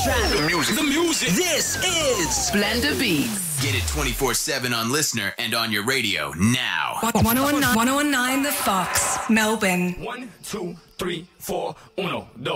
traffic. The music. This is Splendor Beats. Get it 24/7 on Listener and on your radio now. 1019 The Fox, Melbourne. 1, 2, 3, 4, 1, 2.